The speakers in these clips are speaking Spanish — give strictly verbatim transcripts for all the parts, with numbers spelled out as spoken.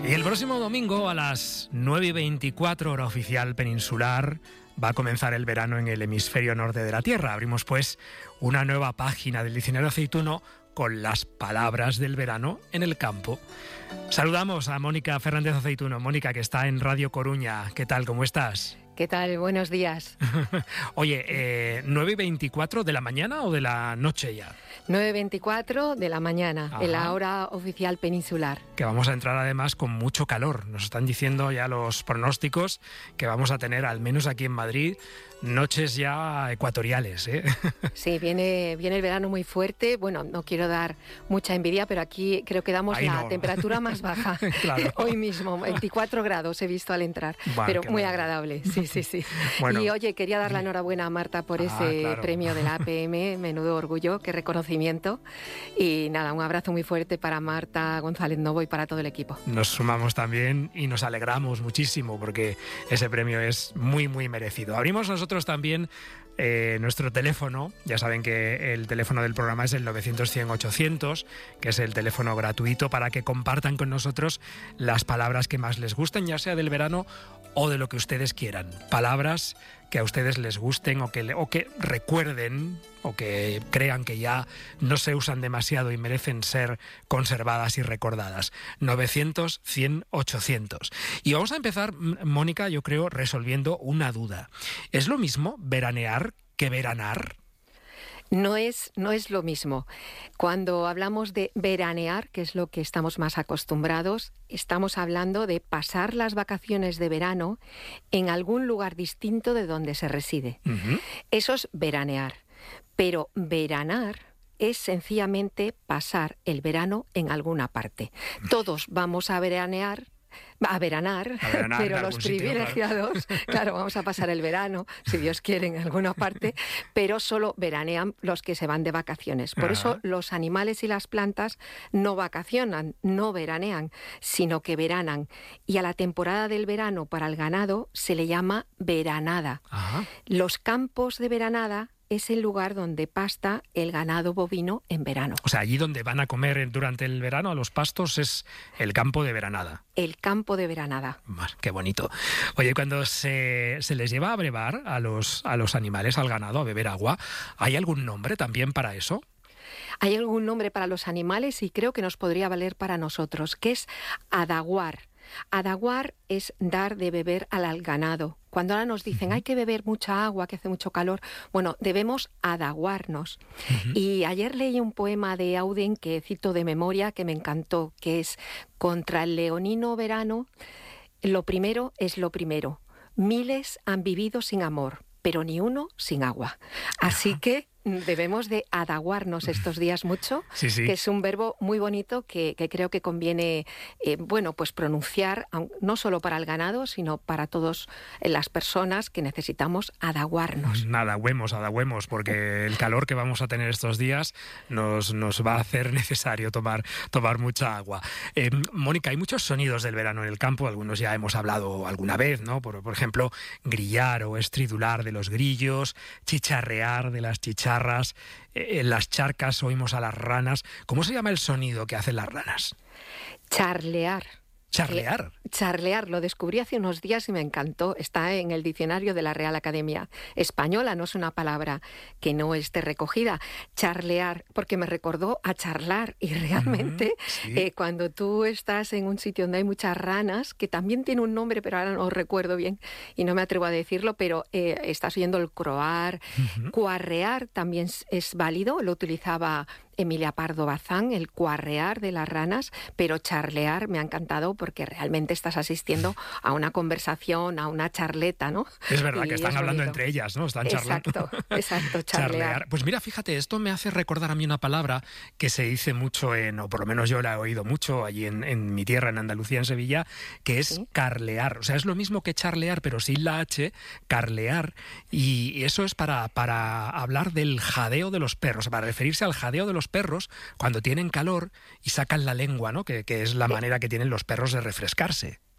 Y el próximo domingo a las nueve y veinticuatro, hora oficial peninsular, va a comenzar el verano en el hemisferio norte de la Tierra. Abrimos pues una nueva página del Diccionario Aceituno con las palabras del verano en el campo. Saludamos a Mónica Fernández Aceituno. Mónica, que está en Radio Coruña. ¿Qué tal? ¿Cómo estás? ¿Qué tal? Buenos días. Oye, eh, ¿nueve y veinticuatro de la mañana o de la noche ya? nueve y veinticuatro de la mañana, Ajá. en la hora oficial peninsular. Que vamos a entrar además con mucho calor. Nos están diciendo ya los pronósticos que vamos a tener, al menos aquí en Madrid, noches ya ecuatoriales, ¿eh? Sí, viene, viene el verano muy fuerte. Bueno, no quiero dar mucha envidia, pero aquí creo que damos Ahí la no. temperatura más baja. Claro. Hoy mismo, veinticuatro grados he visto al entrar, Bueno, pero qué muy maravilla. agradable. Sí, sí, sí. Bueno. Y oye, quería dar la enhorabuena a Marta por Ah, ese claro. premio de la A P M, menudo orgullo, qué reconocimiento. Y nada, un abrazo muy fuerte para Marta González Novo y para todo el equipo. Nos sumamos también y nos alegramos muchísimo porque ese premio es muy, muy merecido. Abrimos nosotros también eh, nuestro teléfono. Ya saben que el teléfono del programa es el novecientos cien ochocientos, que es el teléfono gratuito para que compartan con nosotros las palabras que más les gusten, ya sea del verano o de lo que ustedes quieran. Palabras que a ustedes les gusten o que, le- o que recuerden o que crean que ya no se usan demasiado y merecen ser conservadas y recordadas. novecientos cien ochocientos. Y vamos a empezar, M- Mónica, yo creo, resolviendo una duda. ¿Es lo mismo veranear que veranar? No es, no es lo mismo. Cuando hablamos de veranear, que es lo que estamos más acostumbrados, estamos hablando de pasar las vacaciones de verano en algún lugar distinto de donde se reside. Ujú. Eso es veranear. Pero veranar es sencillamente pasar el verano en alguna parte. Todos vamos a veranear, a veranar, A veranar en pero los algún sitio, privilegiados, claro, vamos a pasar el verano, si Dios quiere, en alguna parte, pero solo veranean los que se van de vacaciones. Por Ajá. eso los animales y las plantas no vacacionan, no veranean, sino que veranan. Y a la temporada del verano para el ganado se le llama veranada. Ajá. Los campos de veranada es el lugar donde pasta el ganado bovino en verano. O sea, allí donde van a comer durante el verano a los pastos es el campo de veranada. El campo de veranada. Más, qué bonito. Oye, cuando se, se les lleva a brevar a los, a los animales, al ganado, a beber agua, ¿hay algún nombre también para eso? Hay algún nombre para los animales y creo que nos podría valer para nosotros, que es adaguar. Adaguar es dar de beber al ganado. Cuando ahora nos dicen hay que beber mucha agua, que hace mucho calor, bueno, debemos adaguarnos. Ujú. Y ayer leí un poema de Auden que cito de memoria, que me encantó, que es: contra el leonino verano, lo primero es lo primero. Miles han vivido sin amor, pero ni uno sin agua. Así que debemos de adaguarnos estos días mucho, Sí, sí. que es un verbo muy bonito que, que creo que conviene, eh, bueno, pues pronunciar, aun- no solo para el ganado, sino para todas las personas que necesitamos adaguarnos. Nada, huemos, adagüemos, porque el calor que vamos a tener estos días nos, nos va a hacer necesario tomar, tomar mucha agua. Eh, Mónica, hay muchos sonidos del verano en el campo, algunos ya hemos hablado alguna vez, ¿no? Por, por ejemplo, grillar o estridular de los grillos, chicharrear de las chicharras, eh, en las charcas oímos a las ranas. ¿Cómo se llama el sonido que hacen las ranas? Charlear. Charlear. Eh, charlear, lo descubrí hace unos días y me encantó. Está en el diccionario de la Real Academia Española, no es una palabra que no esté recogida. Charlear, porque me recordó a charlar y realmente Ujú, sí. eh, cuando tú estás en un sitio donde hay muchas ranas, que también tiene un nombre, pero ahora no recuerdo bien y no me atrevo a decirlo, pero eh, estás oyendo el croar, Ujú. cuarrear también es, es válido, lo utilizaba Emilia Pardo Bazán, el cuarrear de las ranas, pero charlear me ha encantado porque realmente estás asistiendo a una conversación, a una charleta, ¿no? Es verdad Y que están es hablando bonito. entre ellas, ¿no? Están charlando. Exacto, exacto, charlear. Pues mira, fíjate, esto me hace recordar a mí una palabra que se dice mucho en, o por lo menos yo la he oído mucho allí en, en mi tierra, en Andalucía, en Sevilla, que es Sí. carlear. O sea, es lo mismo que charlear, pero sin la H, carlear. Y, y eso es para, para hablar del jadeo de los perros, para referirse al jadeo de los perros cuando tienen calor y sacan la lengua, ¿no? Que, que es la manera que tienen los perros de refrescarse.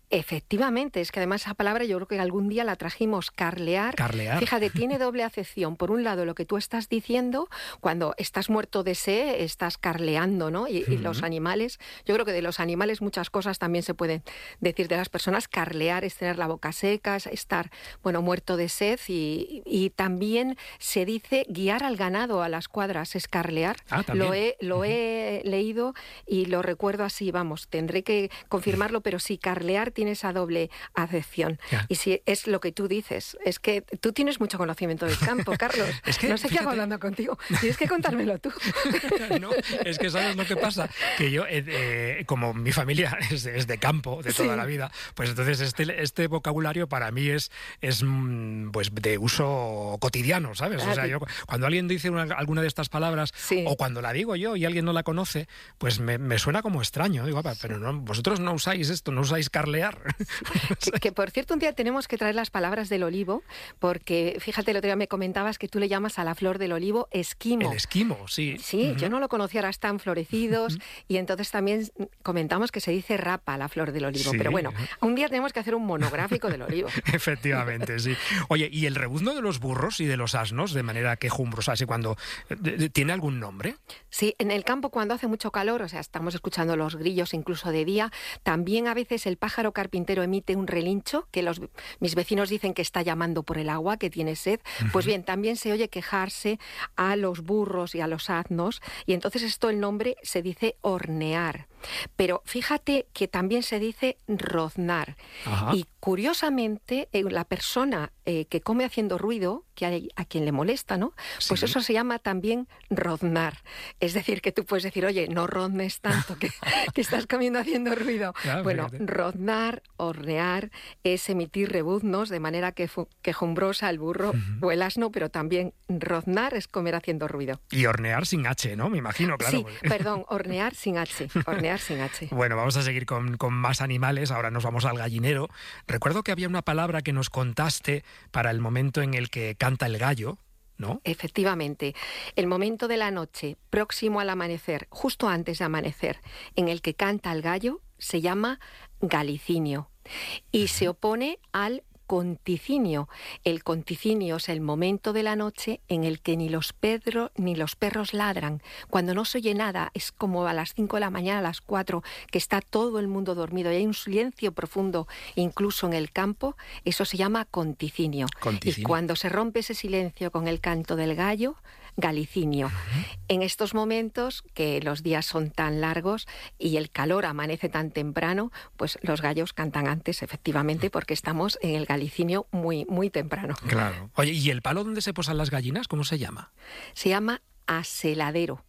Efectivamente, es que además esa palabra yo creo que algún día la trajimos, carlear. Carlear. Fíjate, tiene doble acepción. Por un lado, lo que tú estás diciendo, cuando estás muerto de sed, estás carleando, ¿no? Y, uh-huh. y los animales, yo creo que de los animales muchas cosas también se pueden decir de las personas. Carlear es tener la boca seca, es estar, bueno, muerto de sed. Y, y también se dice guiar al ganado a las cuadras, es carlear. Ah, ¿también? Lo he, lo uh-huh. he leído y lo recuerdo así, vamos, tendré que confirmarlo, pero sí, carlear tiene esa doble acepción. Ya. Y si es lo que tú dices, es que tú tienes mucho conocimiento del campo, Carlos. Es que, no sé fíjate... qué hago hablando contigo. Tienes que contármelo tú. No, es que ¿sabes lo que pasa? Que yo, eh, eh, como mi familia es de, es de campo, de toda sí. la vida, pues entonces este, este vocabulario para mí es, es pues de uso cotidiano, ¿sabes? O sea, yo, cuando alguien dice una, alguna de estas palabras, sí. o cuando la digo yo y alguien no la conoce, pues me, me suena como extraño. Digo, pero no, vosotros no usáis esto, no usáis carlear. Que, que por cierto, un día tenemos que traer las palabras del olivo, porque fíjate, el otro día me comentabas que tú le llamas a la flor del olivo esquimo. El esquimo, sí. Sí, uh-huh. yo no lo conocía, ahora están florecidos, uh-huh. y entonces también comentamos que se dice rapa la flor del olivo. Sí. Pero bueno, un día tenemos que hacer un monográfico del olivo. Efectivamente, sí. Oye, ¿y el rebuzno de los burros y de los asnos, de manera quejumbrosa, así cuando tiene algún nombre? Sí, en el campo cuando hace mucho calor, o sea, estamos escuchando los grillos incluso de día, también a veces el pájaro carpintero emite un relincho, que los, mis vecinos dicen que está llamando por el agua, que tiene sed. Uh-huh. Pues bien, también se oye quejarse a los burros y a los asnos, y entonces esto el nombre se dice hornear. Pero fíjate que también se dice roznar. Ajá. Y curiosamente, eh, la persona eh, que come haciendo ruido, que hay a quien le molesta, ¿no? Pues sí. Eso se llama también roznar. Es decir, que tú puedes decir, oye, no roznes tanto, que, que estás comiendo haciendo ruido. Claro, bueno, fíjate. Roznar, hornear, es emitir rebuznos de manera que quejumbrosa el burro uh-huh. o el asno, pero también roznar es comer haciendo ruido. Y hornear sin H, ¿no? Me imagino, claro. Sí, porque... perdón, hornear sin H. Hornear sin H. Bueno, vamos a seguir con, con más animales. Ahora nos vamos al gallinero. Recuerdo que había una palabra que nos contaste para el momento en el que canta el gallo, ¿no? Efectivamente. El momento de la noche, próximo al amanecer, justo antes de amanecer, en el que canta el gallo, se llama galicinio y se opone al conticinio. El conticinio es el momento de la noche en el que ni los, pedro, ni los perros ladran. Cuando no se oye nada, es como a las cinco de la mañana, a las cuatro, que está todo el mundo dormido y hay un silencio profundo, incluso en el campo. Eso se llama conticinio. Conticinio. Y cuando se rompe ese silencio con el canto del gallo, galicinio. Uh-huh. En estos momentos, que los días son tan largos y el calor amanece tan temprano, pues los gallos cantan antes, efectivamente, porque estamos en el galicinio muy, muy temprano. Claro. Oye, ¿y el palo donde se posan las gallinas, cómo se llama? Se llama aseladero.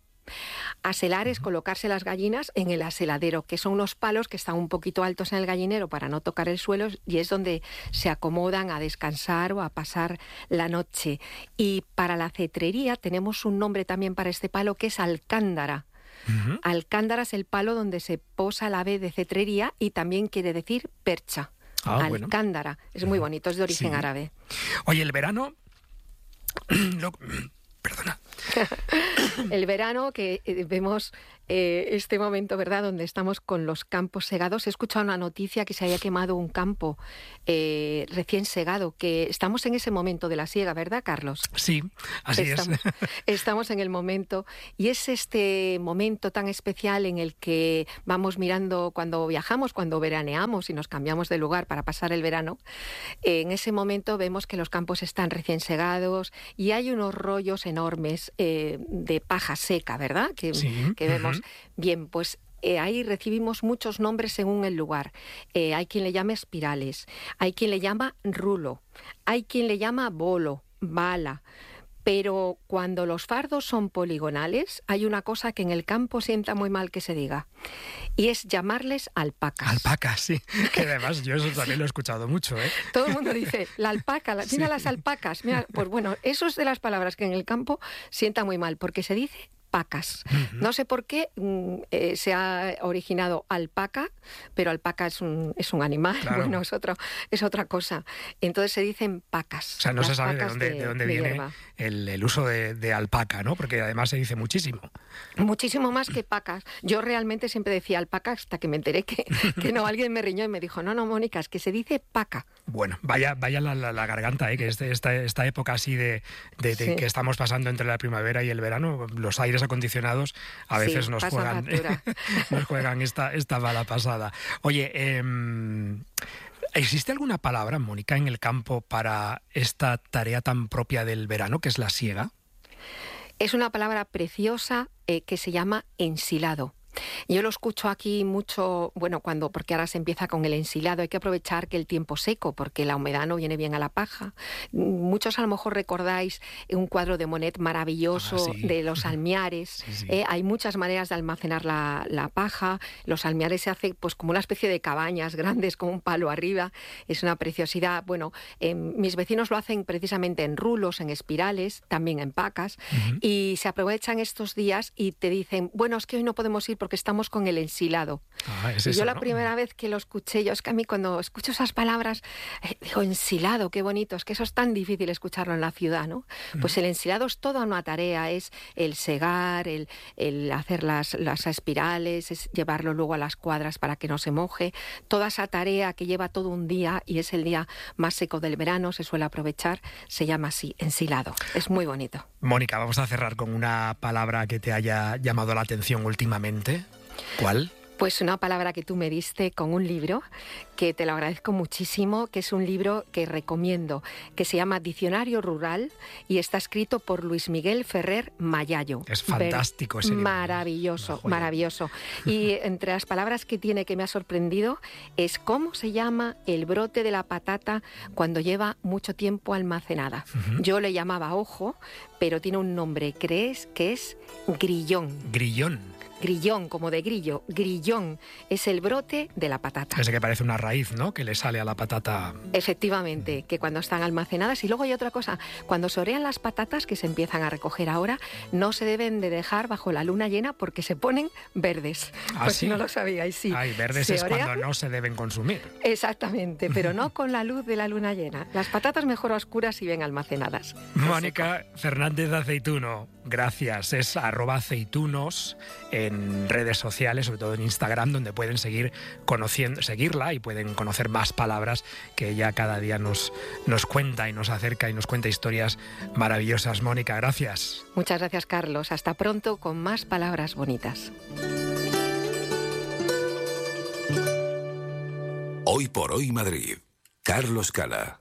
Aselar es colocarse las gallinas en el aseladero, que son unos palos que están un poquito altos en el gallinero para no tocar el suelo, y es donde se acomodan a descansar o a pasar la noche. Y para la cetrería tenemos un nombre también para este palo, que es alcándara. Uh-huh. Alcándara es el palo donde se posa la ave de cetrería y también quiere decir percha. Ah, alcándara. Bueno. Es muy bonito, es de origen sí. árabe. Oye, el verano... Lo... Perdona. El verano, que eh, vemos eh, este momento, ¿verdad?, donde estamos con los campos segados. He escuchado una noticia que se había quemado un campo eh, recién segado, que estamos en ese momento de la siega, ¿verdad, Carlos? Sí, así estamos, es. Estamos en el momento, y es este momento tan especial en el que vamos mirando cuando viajamos, cuando veraneamos y nos cambiamos de lugar para pasar el verano. Eh, en ese momento vemos que los campos están recién segados y hay unos rollos enormes eh, de paja seca, ¿verdad? Que, sí. que vemos. Uh-huh. Bien, pues eh, ahí recibimos muchos nombres según el lugar. Eh, hay quien le llama espirales, hay quien le llama rulo, hay quien le llama bolo, bala. Pero cuando los fardos son poligonales, hay una cosa que en el campo sienta muy mal que se diga, y es llamarles alpacas. Alpacas, sí. Que además yo eso también lo he escuchado mucho, ¿eh? Todo el mundo dice, la alpaca, mira sí. las alpacas. Mira, pues bueno, eso es de las palabras que en el campo sienta muy mal, porque se dice pacas. Uh-huh. No sé por qué eh, se ha originado alpaca, pero alpaca es un, es un animal, claro. Bueno, es, otro, es otra cosa. Entonces se dicen pacas. O sea, no se sabe de dónde, de, de dónde de viene el, el uso de, de alpaca, ¿no? Porque además se dice muchísimo. Muchísimo más que pacas. Yo realmente siempre decía alpaca hasta que me enteré que, que no, alguien me riñó y me dijo, no, no, Mónica, es que se dice paca. Bueno, vaya vaya la, la, la garganta, ¿eh? Que este, esta, esta época así de, de, de sí. que estamos pasando entre la primavera y el verano, los aires acondicionados a veces sí, nos juegan nos juegan esta, esta mala pasada. Oye, eh, ¿existe alguna palabra, Mónica, en el campo para esta tarea tan propia del verano, que es la siega? Es una palabra preciosa eh, que se llama ensilado. Yo lo escucho aquí mucho, bueno, cuando porque ahora se empieza con el ensilado, hay que aprovechar que el tiempo seco, porque la humedad no viene bien a la paja. Muchos a lo mejor recordáis un cuadro de Monet maravilloso ah, sí. de los almiares. Sí, sí. Eh, hay muchas maneras de almacenar la, la paja. Los almiares se hace pues como una especie de cabañas grandes con un palo arriba. Es una preciosidad. Bueno, eh, mis vecinos lo hacen precisamente en rulos, en espirales, también en pacas, uh-huh. y se aprovechan estos días y te dicen, bueno, es que hoy no podemos ir porque estamos con el ensilado. Ah, es y eso, yo la ¿no? primera vez que lo escuché, yo es que a mí cuando escucho esas palabras, eh, digo, ensilado, qué bonito, es que eso es tan difícil escucharlo en la ciudad, ¿no? Mm. Pues el ensilado es toda una tarea, es el segar, el, el hacer las, las espirales, es llevarlo luego a las cuadras para que no se moje, toda esa tarea que lleva todo un día y es el día más seco del verano, se suele aprovechar, se llama así, ensilado. Es muy bonito. Mónica, vamos a cerrar con una palabra que te haya llamado la atención últimamente. ¿Cuál? Pues una palabra que tú me diste con un libro, que te lo agradezco muchísimo, que es un libro que recomiendo, que se llama Diccionario Rural y está escrito por Luis Miguel Ferrer Mayayo. Es fantástico ese libro. Maravilloso, maravilloso. Y entre las palabras que tiene que me ha sorprendido es cómo se llama el brote de la patata cuando lleva mucho tiempo almacenada. Uh-huh. Yo le llamaba ojo, pero tiene un nombre, ¿crees que es grillón? Grillón. Grillón, como de grillo. Grillón es el brote de la patata. Ese que parece una raíz, ¿no? Que le sale a la patata. Efectivamente, que cuando están almacenadas. Y luego hay otra cosa, cuando se orean las patatas, que se empiezan a recoger ahora, no se deben de dejar bajo la luna llena porque se ponen verdes. ¿Ah, pues sí? si no lo sabíais, sí. Ay, verdes se es orean, cuando no se deben consumir. Exactamente, pero no con la luz de la luna llena. Las patatas mejor oscuras y bien almacenadas. Mónica Fernández Aceituno, gracias. Es arroba aceitunos en redes sociales, sobre todo en Instagram, donde pueden seguir conociendo, seguirla y pueden conocer más palabras que ella cada día nos, nos cuenta y nos acerca y nos cuenta historias maravillosas. Mónica, gracias. Muchas gracias, Carlos. Hasta pronto con más palabras bonitas. Hoy por hoy Madrid. Carlos Cala.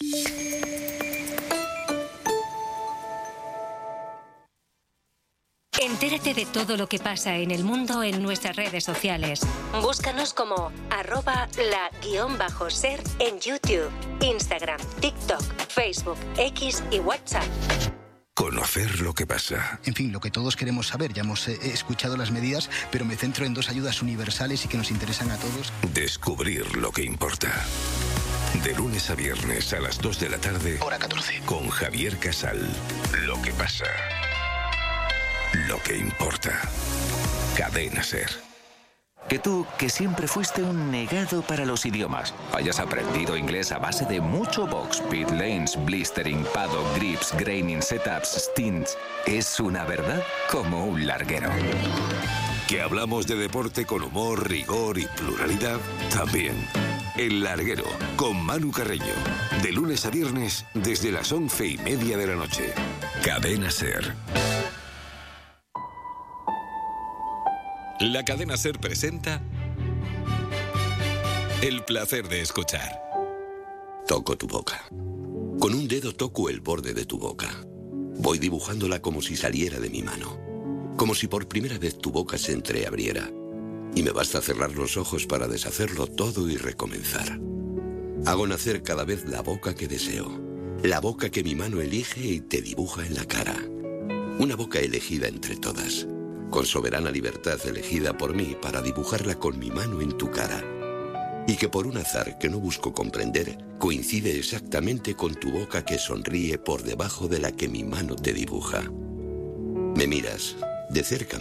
Entérate de todo lo que pasa en el mundo en nuestras redes sociales. Búscanos como arroba la guión bajo ser en YouTube, Instagram, TikTok, Facebook, X y WhatsApp. Conocer lo que pasa. En fin, lo que todos queremos saber. Ya hemos eh, escuchado las medidas, pero me centro en dos ayudas universales y que nos interesan a todos. Descubrir lo que importa. De lunes a viernes a las dos de la tarde. Hora catorce. Con Javier Casal. Lo que pasa. Lo que importa. Cadena SER. Que tú, que siempre fuiste un negado para los idiomas, hayas aprendido inglés a base de mucho box, pit lanes, blistering, paddock, grips, graining, setups, stints, es una verdad como un larguero. Que hablamos de deporte con humor, rigor y pluralidad también. El Larguero, con Manu Carreño. De lunes a viernes, desde las once y media de la noche. Cadena SER. La cadena SER presenta El placer de escuchar. Toco tu boca. Con un dedo toco el borde de tu boca. Voy dibujándola como si saliera de mi mano. Como si por primera vez tu boca se entreabriera. Y me basta cerrar los ojos para deshacerlo todo y recomenzar. Hago nacer cada vez la boca que deseo. La boca que mi mano elige y te dibuja en la cara. Una boca elegida entre todas. Con soberana libertad elegida por mí para dibujarla con mi mano en tu cara. Y que por un azar que no busco comprender, coincide exactamente con tu boca que sonríe por debajo de la que mi mano te dibuja. Me miras, De cerca